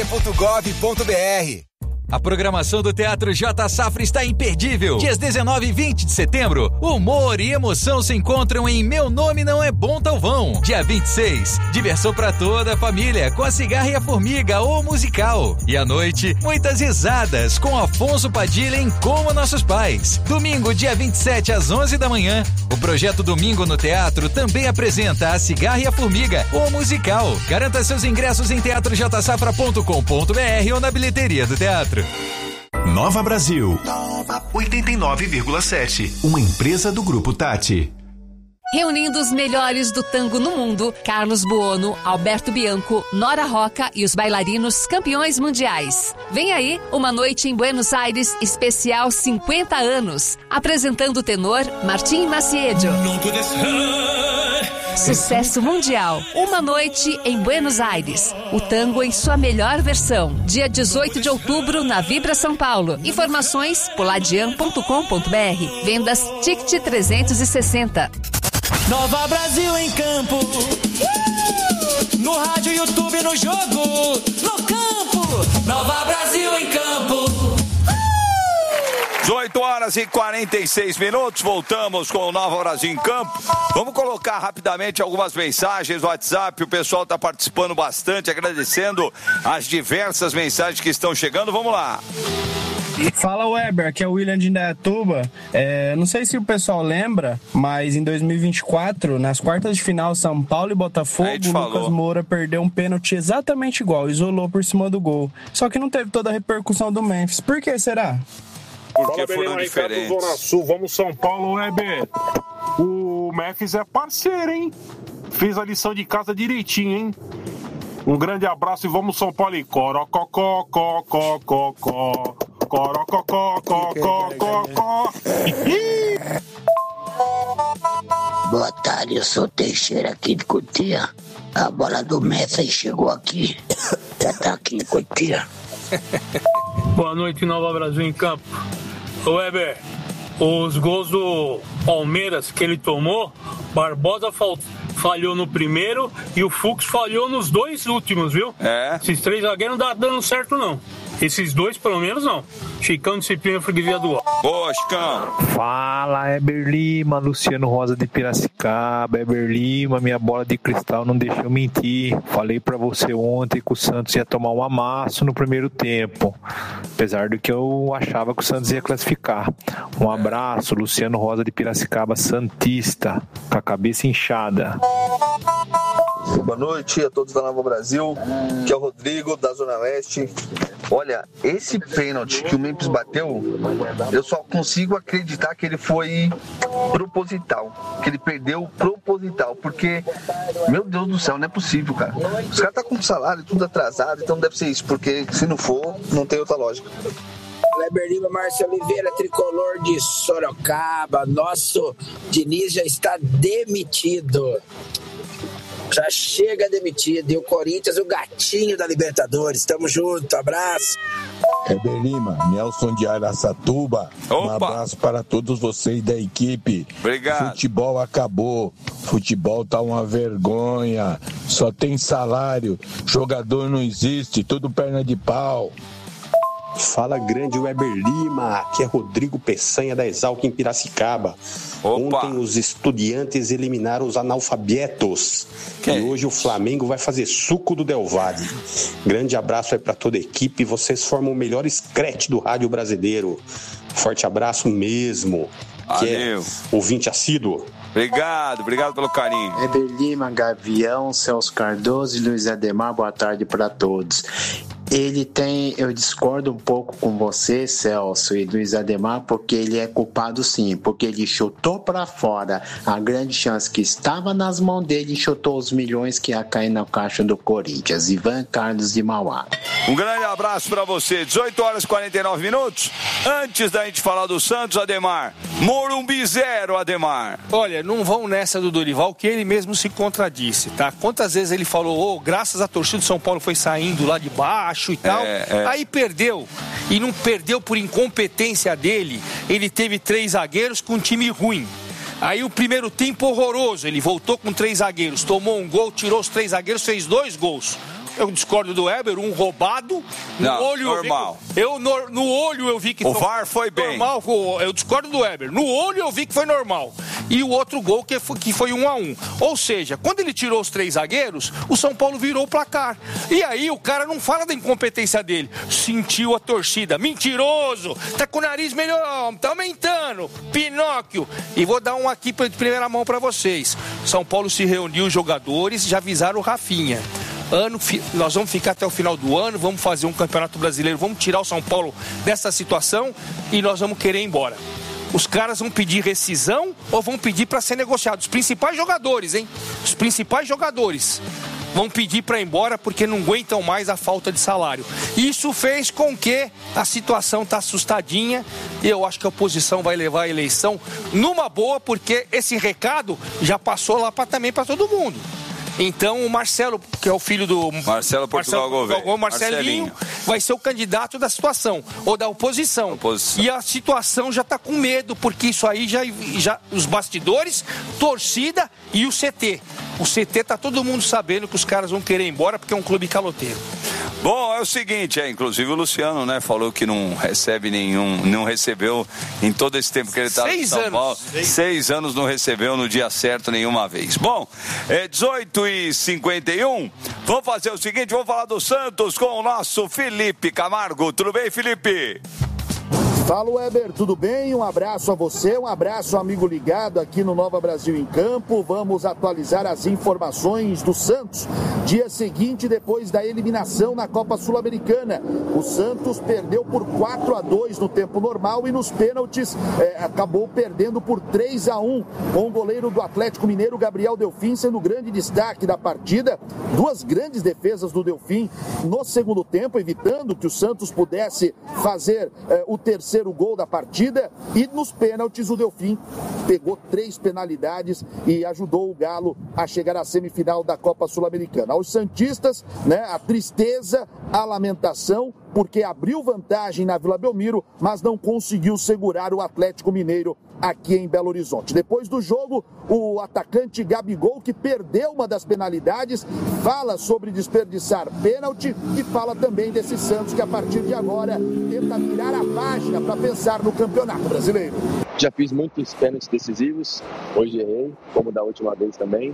.gov.br. A programação do Teatro J. Safra está imperdível. Dias 19 e 20 de setembro, humor e emoção se encontram em Meu Nome Não É Bom Talvão. Dia 26, diversão para toda a família com A Cigarra e a Formiga, o musical. E à noite, muitas risadas com Afonso Padilha em Como Nossos Pais. Domingo, dia 27 às 11 da manhã, o projeto Domingo no Teatro também apresenta A Cigarra e a Formiga, o musical. Garanta seus ingressos em teatrojsafra.com.br ou na bilheteria do teatro. Nova Brasil 89,7, uma empresa do Grupo Tati. Reunindo os melhores do tango no mundo, Carlos Buono, Alberto Bianco, Nora Roca e os bailarinos campeões mundiais. Vem aí, uma noite em Buenos Aires, especial 50 anos. Apresentando o tenor Martim Maciedo. Sucesso mundial. Uma noite em Buenos Aires. O tango em sua melhor versão. Dia 18 de outubro, na Vibra São Paulo. Informações, poladian.com.br. Vendas Ticket 360. Nova Brasil em campo. No rádio, YouTube, no jogo. No campo. Nova Brasil em campo. 18h46, voltamos com o Nova Brasil em Campo. Vamos colocar rapidamente algumas mensagens no WhatsApp, o pessoal está participando bastante, agradecendo as diversas mensagens que estão chegando, vamos lá. Fala Weber, aqui é o William de Indaiatuba. Não sei se o pessoal lembra, mas em 2024, nas quartas de final, São Paulo e Botafogo, o Lucas Moura perdeu um pênalti exatamente igual, isolou por cima do gol. Só que não teve toda a repercussão do Memphis. Por que será? Porque foram diferentes. Zona Sul, vamos São Paulo, Weber. O Memphis é parceiro, hein? Fez a lição de casa direitinho, hein? Um grande abraço e vamos São Paulo e corococó, corococó. Boa tarde, eu sou o Teixeira aqui de Cotia. A bola do Messi chegou aqui. Já tá aqui em Cotia. Boa noite, Nova Brasil em campo. Weber, os gols do Palmeiras que ele tomou, Barbosa falhou no primeiro e o Fux falhou nos dois últimos, viu? Esses três zagueiros não tá dando certo, não. Esses dois, pelo menos, não. Chicão, Disciplina, Freguesia do Ó. Boa, Chicão. Fala, Eber Lima, Luciano Rosa de Piracicaba. Eber Lima, minha bola de cristal não deixou mentir. Falei pra você ontem que o Santos ia tomar um amasso no primeiro tempo. Apesar do que eu achava que o Santos ia classificar. Um abraço, Luciano Rosa de Piracicaba, santista, com a cabeça inchada. Boa noite a todos da Nova Brasil, que é o Rodrigo da Zona Leste. Olha, esse pênalti que o Memphis bateu, eu só consigo acreditar que ele foi proposital, que ele perdeu proposital, porque, meu Deus do céu, não é possível, cara. Os caras estão com salário tudo atrasado, então deve ser isso, porque se não for, não tem outra lógica. Kleber Lima, Márcio Oliveira, tricolor de Sorocaba. Nosso Diniz já está demitido. Já chega demitido. E o Corinthians, o gatinho da Libertadores. Tamo junto, abraço. Kleber Lima, Nelson de Araçatuba. Um abraço para todos vocês da equipe. Obrigado. Futebol acabou. Futebol tá uma vergonha. Só tem salário. Jogador não existe. Tudo perna de pau. Fala, grande Weber Lima, aqui é Rodrigo Peçanha da Exalc em Piracicaba. Ontem os estudiantes eliminaram os analfabetos e hoje o Flamengo vai fazer suco do Del Valle. Grande abraço aí pra toda a equipe, vocês formam o melhor scratch do rádio brasileiro. Forte abraço mesmo. Que é ouvinte assíduo. Obrigado pelo carinho. Weber Lima, Gavião, Celso Cardoso e Luiz Ademar, boa tarde para todos. Eu discordo um pouco com você, Celso e Luiz Ademar, porque ele é culpado sim, porque ele chutou para fora a grande chance que estava nas mãos dele e chutou os milhões que ia cair na caixa do Corinthians. Ivan Carlos de Mauá. Um grande abraço para você. 18h49. Antes da gente falar do Santos, Ademar, Morumbi 0, Ademar. Olha, não vão nessa do Dorival, que ele mesmo se contradisse, tá? Quantas vezes ele falou, graças à torcida do São Paulo foi saindo lá de baixo e tal, aí perdeu, e não perdeu por incompetência dele, ele teve 3 zagueiros com um time ruim, aí o primeiro tempo horroroso, ele voltou com 3 zagueiros, tomou um gol, tirou os 3 zagueiros, fez 2 gols, eu discordo do Weber, um roubado. Não, olho, normal. No olho eu vi que o VAR foi bem. Normal, eu discordo do Weber. No olho eu vi que foi normal. E o outro gol que foi 1-1. Ou seja, quando ele tirou os 3 zagueiros, o São Paulo virou o placar. E aí o cara não fala da incompetência dele. Sentiu a torcida. Mentiroso! Tá com o nariz melhor, tá aumentando. Pinóquio. E vou dar um aqui de primeira mão pra vocês. São Paulo se reuniu, os jogadores já avisaram o Rafinha. Nós vamos ficar até o final do ano, vamos fazer um campeonato brasileiro, vamos tirar o São Paulo dessa situação e nós vamos querer ir embora. Os caras vão pedir rescisão ou vão pedir para ser negociado? Os principais jogadores, hein? Os principais jogadores vão pedir para ir embora porque não aguentam mais a falta de salário. Isso fez com que a situação tá assustadinha e eu acho que a oposição vai levar a eleição numa boa, porque esse recado já passou lá também para todo mundo. Então o Marcelo, que é o filho do Marcelo Portugal Gouveia, Marcelinho, vai ser o candidato da situação, ou da oposição. E a situação já está com medo, porque isso aí já os bastidores, torcida e o CT. O CT tá todo mundo sabendo que os caras vão querer ir embora porque é um clube caloteiro. Bom, é o seguinte, inclusive o Luciano, né, falou que não recebeu em todo esse tempo que ele está em São Paulo. 6 anos não recebeu no dia certo nenhuma vez. Bom, 18h51, vamos fazer o seguinte, vamos falar do Santos com o nosso Felipe Camargo. Tudo bem, Felipe? Fala, Weber, tudo bem? Um abraço a você, um abraço, amigo ligado aqui no Nova Brasil em Campo. Vamos atualizar as informações do Santos. Dia seguinte, depois da eliminação na Copa Sul-Americana. O Santos perdeu por 4-2 no tempo normal e nos pênaltis acabou perdendo por 3-1 com o goleiro do Atlético Mineiro, Gabriel Delfim, sendo o grande destaque da partida. 2 grandes defesas do Delfim no segundo tempo, evitando que o Santos pudesse fazer o terceiro gol da partida, e nos pênaltis o Delfim pegou 3 penalidades e ajudou o Galo a chegar à semifinal da Copa Sul-Americana. Aos santistas, né, a tristeza, a lamentação, porque abriu vantagem na Vila Belmiro, mas não conseguiu segurar o Atlético Mineiro aqui em Belo Horizonte. Depois do jogo, o atacante Gabigol, que perdeu uma das penalidades, fala sobre desperdiçar pênalti e fala também desse Santos que a partir de agora tenta virar a página para pensar no Campeonato Brasileiro. Já fiz muitos pênaltis decisivos, hoje errei, como da última vez também.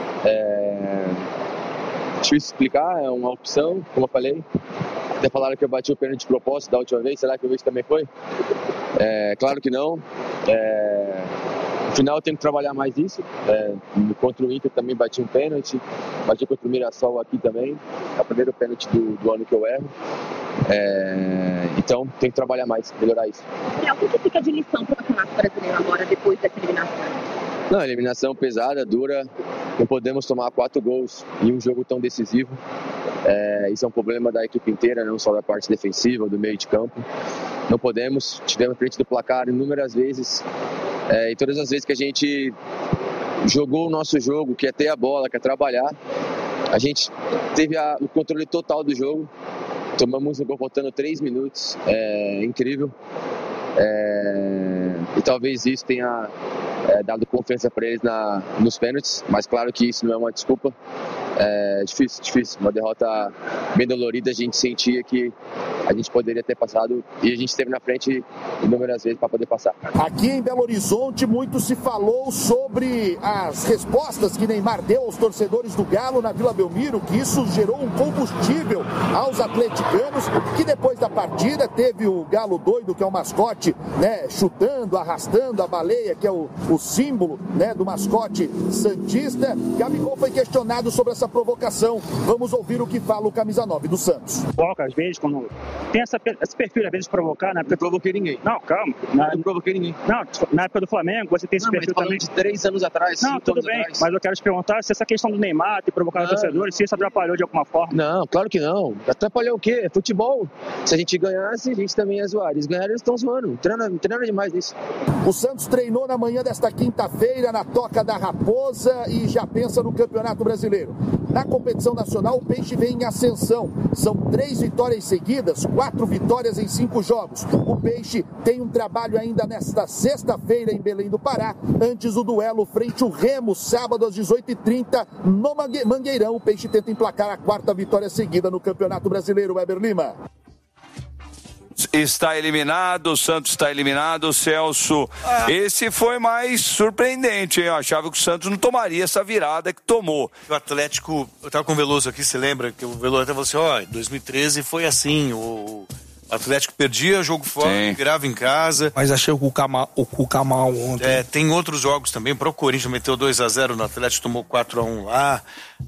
Difícil explicar, é uma opção, como eu falei. Até falaram que eu bati o pênalti de propósito da última vez, será que hoje também foi? Claro que não. No final eu tenho que trabalhar mais isso. Contra o Inter também bati um pênalti, bati contra o Mirassol aqui também. É o primeiro pênalti do ano que eu erro. Então tem que trabalhar mais, melhorar isso. O que fica de lição para o Campeonato Brasileiro agora, depois dessa eliminação? Não, eliminação pesada, dura. Não podemos tomar 4 gols em um jogo tão decisivo. Isso é um problema da equipe inteira, não só da parte defensiva, do meio de campo. Não podemos, tivemos frente do placar inúmeras vezes. E todas as vezes que a gente jogou o nosso jogo, quer ter a bola, quer trabalhar, a gente teve o controle total do jogo. Tomamos um gol faltando 3 minutos. Incrível. E talvez isso tenha dado confiança para eles nos pênaltis, mas claro que isso não é uma desculpa. Difícil. Uma derrota bem dolorida, a gente sentia que a gente poderia ter passado e a gente esteve na frente inúmeras vezes para poder passar. Aqui em Belo Horizonte, muito se falou sobre as respostas que Neymar deu aos torcedores do Galo na Vila Belmiro, que isso gerou um combustível aos atleticanos, que depois da partida teve o Galo doido, que é o mascote, né, chutando, arrastando a baleia, que é o símbolo, né, do mascote santista. Gabigol foi questionado sobre essa provocação. Vamos ouvir o que fala o camisa 9 do Santos. Provoca, às vezes, quando tem esse perfil, às vezes, de provocar, né? Porque eu provoquei ninguém. Não, calma. Não provoquei ninguém. Não, na época do Flamengo, você tem esse perfil também. De 3 anos atrás. Não, tudo bem, atrás. Mas eu quero te perguntar se essa questão do Neymar ter provocado os torcedores, se isso atrapalhou de alguma forma. Não, claro que não. Atrapalhou o quê? É futebol. Se a gente ganhasse, a gente também ia zoar. Eles ganharam, eles estão zoando. Não tem nada demais nisso. O Santos treinou na manhã desta quinta-feira na Toca da Raposa e já pensa no Campeonato Brasileiro. Na competição nacional, o Peixe vem em ascensão. São 3 vitórias seguidas, 4 vitórias em 5 jogos. O Peixe tem um trabalho ainda nesta sexta-feira em Belém do Pará, antes do duelo frente ao Remo, sábado às 18h30, no Mangueirão. O Peixe tenta emplacar a 4ª vitória seguida no Campeonato Brasileiro. Weber Lima. Está eliminado, o Santos está eliminado, Celso. Esse foi mais surpreendente, hein? Eu achava que o Santos não tomaria essa virada que tomou. O Atlético, eu estava com o Veloso aqui, você lembra? Que o Veloso até falou assim, ó, 2013 foi assim, o Atlético perdia jogo fora, virava em casa. Mas achei o Cuca mal ontem. Tem outros jogos também, o Corinthians meteu 2-0 no Atlético, tomou 4-1 lá.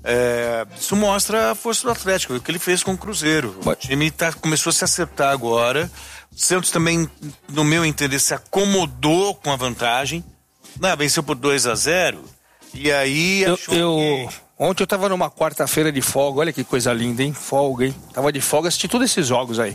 Isso mostra a força do Atlético, o que ele fez com o Cruzeiro. O time começou a se acertar agora. O Santos também, no meu entender, se acomodou com a vantagem. Venceu por 2-0 e aí Ontem eu tava numa quarta-feira de folga, olha que coisa linda, hein? Folga, hein? Tava de folga, assisti todos esses jogos aí.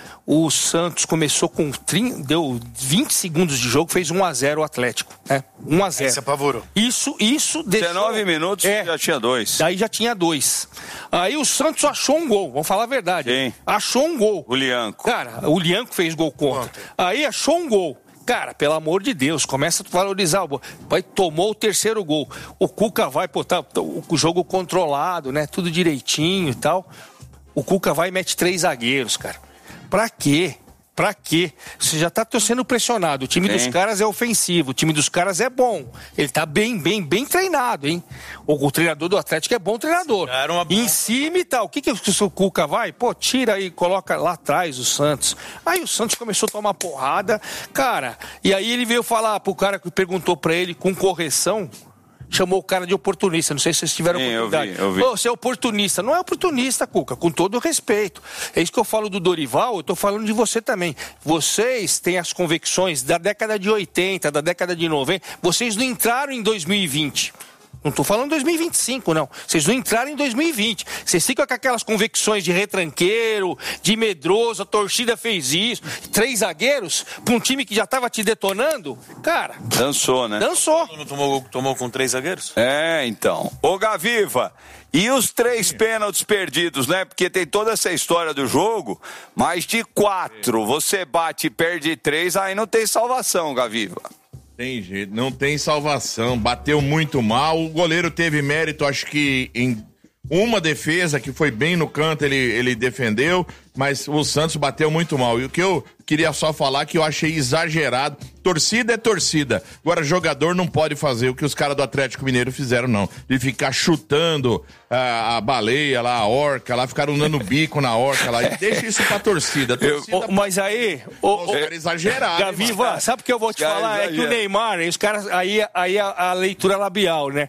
O Santos começou com deu 20 segundos de jogo, fez 1-0 o Atlético, né? 1-0. Aí se apavorou. Isso deixou... 19 minutos já tinha 2. Daí já tinha 2. Aí o Santos achou um gol, vamos falar a verdade. Quem? Achou um gol. O Lianco. Cara, o Lianco fez gol contra. Aí achou um gol. Cara, pelo amor de Deus, começa a valorizar o gol. Tomou o 3º gol. O Cuca vai botar o jogo controlado, né? Tudo direitinho e tal. O Cuca vai e mete 3 zagueiros, cara. Pra quê? Pra quê? Você já tá sendo pressionado. O time dos caras é ofensivo, o time dos caras é bom. Ele tá bem treinado, hein? O treinador do Atlético é bom treinador. Em cima e tal. O que o Cuca vai? Pô, tira aí, coloca lá atrás o Santos. Aí o Santos começou a tomar porrada. Cara, e aí ele veio falar pro cara que perguntou pra ele com correção. Chamou o cara de oportunista, não sei se vocês tiveram oportunidade. Eu vi. Você é oportunista. Não é oportunista, Cuca, com todo o respeito. É isso que eu falo do Dorival, eu tô falando de você também. Vocês têm as convicções da década de 80, da década de 90. Vocês não entraram em 2020. Não estou falando 2025, não. Vocês não entraram em 2020. Vocês ficam com aquelas convicções de retranqueiro, de medroso, a torcida fez isso. 3 zagueiros para um time que já estava te detonando. Cara... Dançou, né? Dançou. Não tomou com 3 zagueiros? Então. Ô, Gaviva, e os 3 pênaltis perdidos, né? Porque tem toda essa história do jogo, mas de 4, você bate e perde 3, aí não tem salvação, Gaviva. Tem jeito, não tem salvação, bateu muito mal, o goleiro teve mérito, acho que em uma defesa que foi bem no canto, ele defendeu, mas o Santos bateu muito mal. E o que eu queria só falar que eu achei exagerado, torcida é torcida, agora jogador não pode fazer o que os caras do Atlético Mineiro fizeram, não, de ficar chutando a baleia lá, a orca lá, ficaram dando bico na orca lá, e deixa isso pra torcida. Mas aí... Os caras exageraram. Gaviva, sabe o que eu vou te falar? É que o Neymar, os caras, aí a leitura labial, né?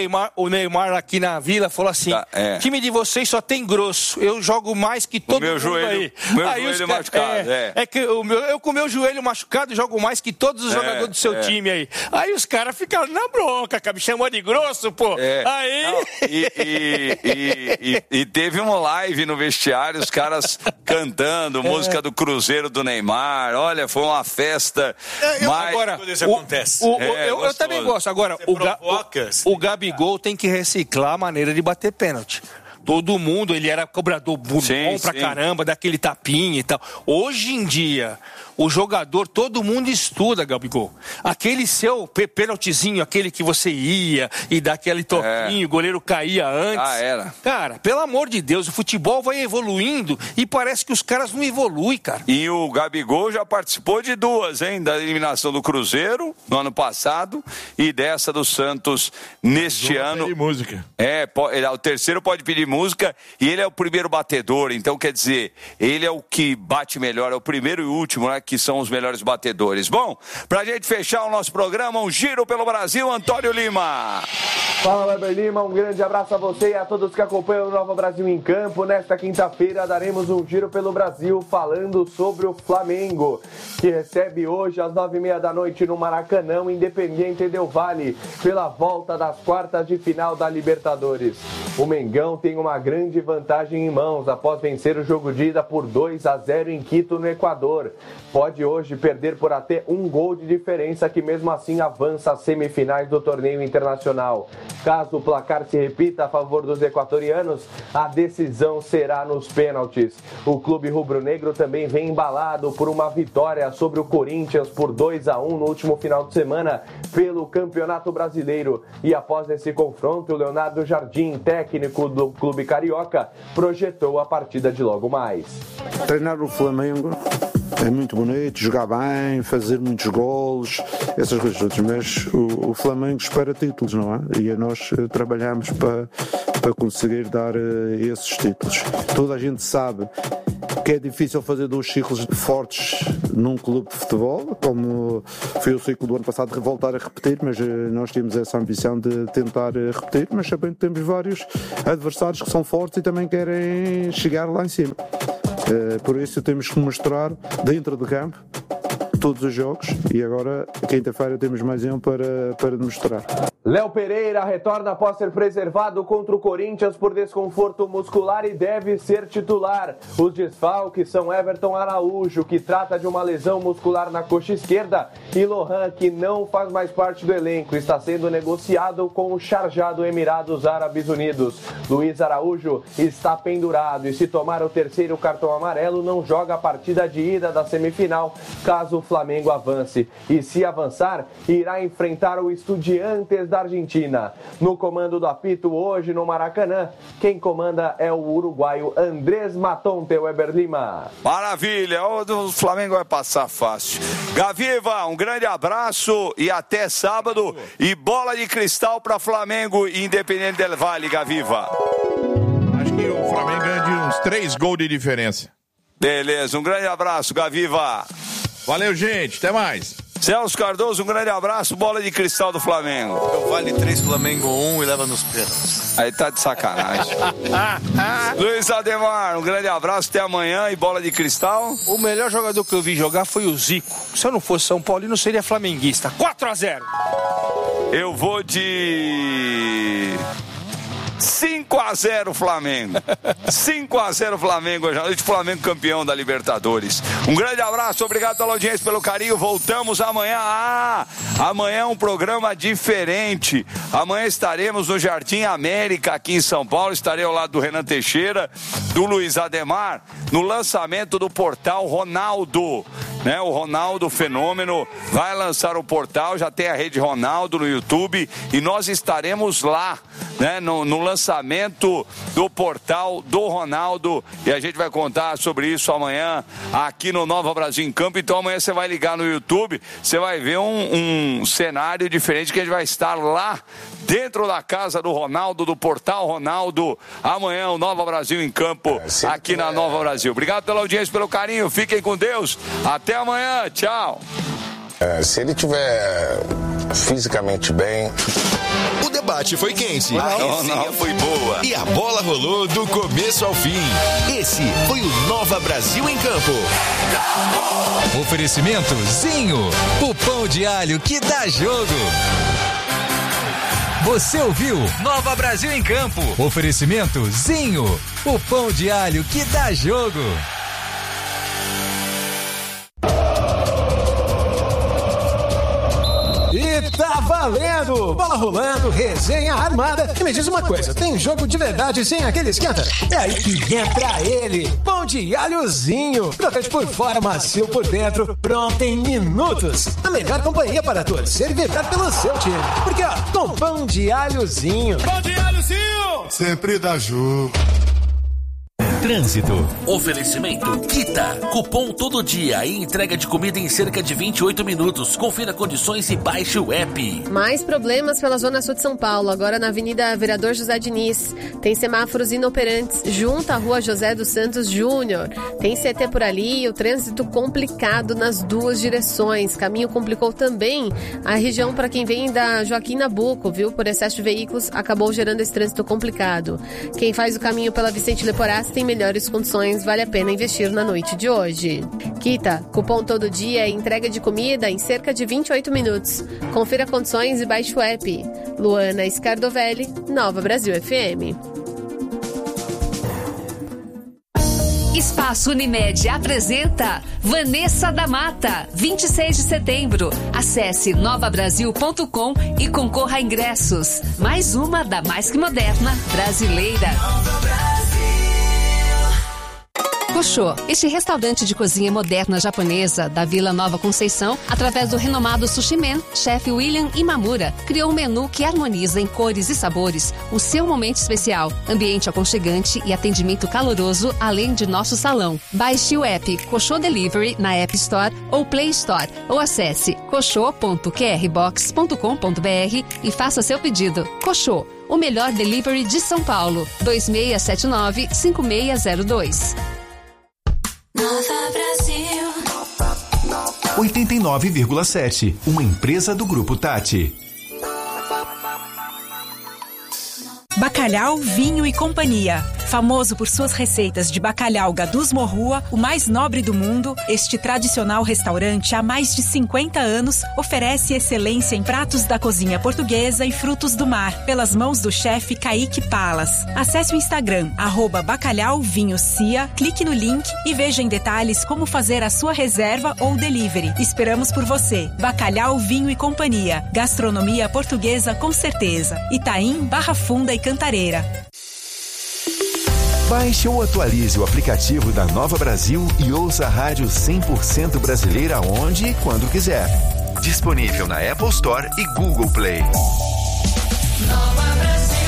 O Neymar aqui na Vila falou assim, time de vocês só tem grosso, eu jogo mais que todo mundo aí. Meu joelho machucado, É que eu com o meu joelho machucado jogo mais que todos os jogadores do seu time aí. Aí os caras ficaram na bronca, cara, me chamou de grosso, pô. Aí... Não, e teve uma live no vestiário, os caras cantando música do Cruzeiro do Neymar. Olha, foi uma festa. Agora, isso acontece. Eu também gosto. Agora, o Gabigol tem que reciclar a maneira de bater pênalti. Todo mundo, ele era cobrador bom pra caramba, daquele tapinha e tal. Hoje em dia, o jogador, todo mundo estuda, Gabigol. Aquele seu pênaltizinho, aquele que você ia e dá aquele toquinho, o goleiro caía antes. Era. Cara, pelo amor de Deus, o futebol vai evoluindo e parece que os caras não evoluem, cara. E o Gabigol já participou de 2, hein? Da eliminação do Cruzeiro no ano passado e dessa do Santos neste ano. Pede música. O terceiro pode pedir música e ele é o primeiro batedor, então quer dizer, ele é o que bate melhor, é o primeiro e último, né? Que são os melhores batedores. Bom, pra gente fechar o nosso programa, um giro pelo Brasil, Antônio Lima. Fala, Weber Lima, um grande abraço a você e a todos que acompanham o Nova Brasil em Campo. Nesta quinta-feira daremos um giro pelo Brasil falando sobre o Flamengo, que recebe hoje às 9h30 da noite no Maracanã o Independiente Del Valle, pela volta das quartas de final da Libertadores. O Mengão tem uma grande vantagem em mãos após vencer o jogo de ida por 2-0 em Quito, no Equador. pode hoje perder por até 1 gol de diferença, que mesmo assim avança às semifinais do torneio internacional. Caso o placar se repita a favor dos equatorianos, a decisão será nos pênaltis. O clube rubro-negro também vem embalado por uma vitória sobre o Corinthians por 2-1 no último final de semana pelo Campeonato Brasileiro. E após esse confronto, o Leonardo Jardim, técnico do clube carioca, projetou a partida de logo mais. Treinar o Flamengo é muito bonito, jogar bem, fazer muitos golos, essas coisas todas, mas o Flamengo espera títulos, não é? E nós trabalhamos para conseguir dar esses títulos. Toda a gente sabe que é difícil fazer 2 ciclos fortes num clube de futebol, como foi o ciclo do ano passado, voltar a repetir, mas nós temos essa ambição de tentar repetir, mas sabendo que temos vários adversários que são fortes e também querem chegar lá em cima. Por isso temos que mostrar dentro do campo todos os jogos, e agora quinta-feira temos mais um para demonstrar. Léo Pereira retorna após ser preservado contra o Corinthians por desconforto muscular e deve ser titular. Os desfalques são Everton Araújo, que trata de uma lesão muscular na coxa esquerda, e Lohan, que não faz mais parte do elenco, está sendo negociado com o Sharjah do Emirados Árabes Unidos. Luiz Araújo está pendurado e, se tomar o 3º cartão amarelo, não joga a partida de ida da semifinal, caso o Flamengo avance. E se avançar, irá enfrentar o Estudiantes da Argentina. No comando do apito hoje no Maracanã, quem comanda é o uruguaio Andrés Matonte, Weber Lima. Maravilha, o Flamengo vai passar fácil. Gaviva, um grande abraço e até sábado. E bola de cristal para Flamengo e Independente del Valle, Gaviva. Acho que o Flamengo ganha de uns 3 gols de diferença. Beleza, um grande abraço, Gaviva. Valeu, gente, até mais. Celso Cardoso, um grande abraço, bola de cristal do Flamengo. Eu vale 3, Flamengo 1 e leva nos pênaltis. Aí tá de sacanagem. Luiz Ademar, um grande abraço, até amanhã e bola de cristal. O melhor jogador que eu vi jogar foi o Zico. Se eu não fosse São Paulino, seria flamenguista. 4-0. Eu vou de 5-0 Flamengo. 5-0 Flamengo hoje à noite. Flamengo campeão da Libertadores. Um grande abraço, obrigado pela audiência, pelo carinho. Voltamos amanhã. Amanhã é um programa diferente. Amanhã estaremos no Jardim América, aqui em São Paulo. Estarei ao lado do Renan Teixeira, do Luiz Ademar, no lançamento do portal Ronaldo. Né? O Ronaldo Fenômeno vai lançar o portal, já tem a rede Ronaldo no YouTube e nós estaremos lá, né? No lançamento do portal do Ronaldo, e a gente vai contar sobre isso amanhã aqui no Nova Brasil em Campo. Então amanhã você vai ligar no YouTube, você vai ver um cenário diferente, que a gente vai estar lá dentro da casa do Ronaldo, do portal Ronaldo. Amanhã o Nova Brasil em Campo, aqui na Nova Brasil. Obrigado pela audiência, pelo carinho, fiquem com Deus, até amanhã, tchau. Se ele tiver fisicamente bem... O debate foi quente, a resenha foi boa e a bola rolou do começo ao fim. Esse foi o Nova Brasil em Campo. Oferecimento Zinho, o pão de alho que dá jogo. Você ouviu Nova Brasil em Campo. Oferecimento Zinho, o pão de alho que dá jogo. E tá valendo! Bola rolando, resenha armada. E me diz uma coisa, tem jogo de verdade sem aquele esquenta? É aí que entra ele, pão de alhozinho. Crocante por fora, macio por dentro, pronto em minutos. A melhor companhia para torcer e vibrar pelo seu time. Porque, ó, com pão de alhozinho. Pão de alhozinho! Sempre dá jogo. Trânsito. Oferecimento Kita. Cupom todo dia e entrega de comida em cerca de 28 minutos. Confira condições e baixe o app. Mais problemas pela Zona Sul de São Paulo. Agora na Avenida Vereador José Diniz. Tem semáforos inoperantes junto à Rua José dos Santos Júnior. Tem CT por ali e o trânsito complicado nas duas direções. Caminho complicou também a região para quem vem da Joaquim Nabuco, viu? Por excesso de veículos, acabou gerando esse trânsito complicado. Quem faz o caminho pela Vicente Leporassi tem melhores condições, vale a pena investir na noite de hoje. Kita, cupom todo dia e entrega de comida em cerca de 28 minutos. Confira condições e baixe o app. Luana Scardovelli, Nova Brasil FM. Espaço Unimed apresenta Vanessa da Mata, 26 de setembro. Acesse novabrasil.com e concorra a ingressos. Mais uma da Mais Que Moderna brasileira. Koshô, este restaurante de cozinha moderna japonesa da Vila Nova Conceição, através do renomado Sushi Man, chefe William Imamura, criou um menu que harmoniza em cores e sabores o seu momento especial, ambiente aconchegante e atendimento caloroso, além de nosso salão. Baixe o app Koshô Delivery na App Store ou Play Store, ou acesse koshô.qrbox.com.br e faça seu pedido. Koshô, o melhor delivery de São Paulo. 2679-5602. Nova Brasil 89,7, uma empresa do Grupo Tati. Bacalhau, Vinho e Companhia. Famoso por suas receitas de bacalhau Gadus Morrua, o mais nobre do mundo, este tradicional restaurante há mais de 50 anos oferece excelência em pratos da cozinha portuguesa e frutos do mar, pelas mãos do chefe Kaique Palas. Acesse o Instagram, @bacalhauvinhocia, clique no link e veja em detalhes como fazer a sua reserva ou delivery. Esperamos por você. Bacalhau, Vinho e Companhia. Gastronomia portuguesa com certeza. Itaim, Barra Funda e Cantareira. Baixe ou atualize o aplicativo da Nova Brasil e ouça a rádio 100% brasileira onde e quando quiser. Disponível na Apple Store e Google Play. Nova Brasil.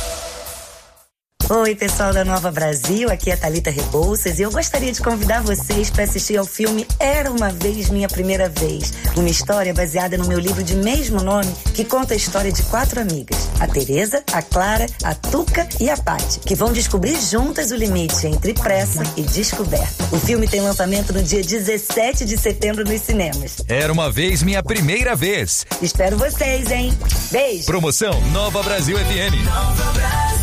Oi, pessoal da Nova Brasil, aqui é Thalita Rebouças e eu gostaria de convidar vocês para assistir ao filme Era Uma Vez Minha Primeira Vez, uma história baseada no meu livro de mesmo nome, que conta a história de 4 amigas, a Tereza, a Clara, a Tuca e a Pati, que vão descobrir juntas o limite entre pressa e descoberta. O filme tem lançamento no dia 17 de setembro nos cinemas. Era Uma Vez Minha Primeira Vez. Espero vocês, hein? Beijo! Promoção Nova Brasil FM. Nova Brasil.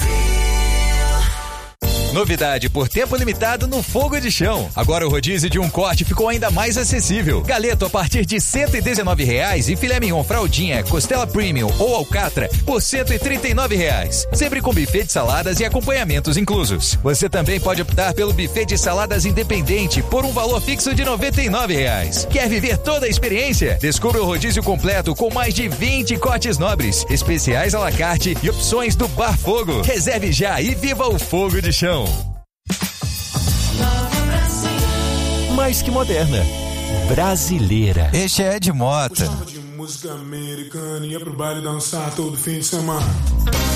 Novidade por tempo limitado no Fogo de Chão. Agora o rodízio de um corte ficou ainda mais acessível. Galeto a partir de R$ 119,00 e filé mignon fraldinha, costela premium ou alcatra por R$ 139,00. Sempre com buffet de saladas e acompanhamentos inclusos. Você também pode optar pelo buffet de saladas independente por um valor fixo de R$ 99,00. Quer viver toda a experiência? Descubra o rodízio completo com mais de 20 cortes nobres, especiais à la carte e opções do Bar Fogo. Reserve já e viva o Fogo de Chão. Mais que moderna, brasileira. Este é de Mota. Gostava de música americana, ia pro baile dançar todo fim de semana.